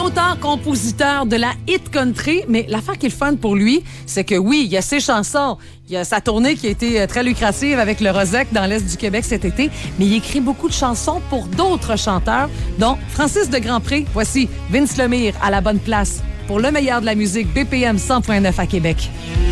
Auteur-compositeur de la hit country, mais l'affaire qui est le fun pour lui, c'est que oui, il y a ses chansons, il y a sa tournée qui a été très lucrative avec le Rosec dans l'Est du Québec cet été, mais il écrit beaucoup de chansons pour d'autres chanteurs, dont Francis de Grandpré. Voici Vince Lemire à la bonne place pour le meilleur de la musique BPM 100.9 à Québec.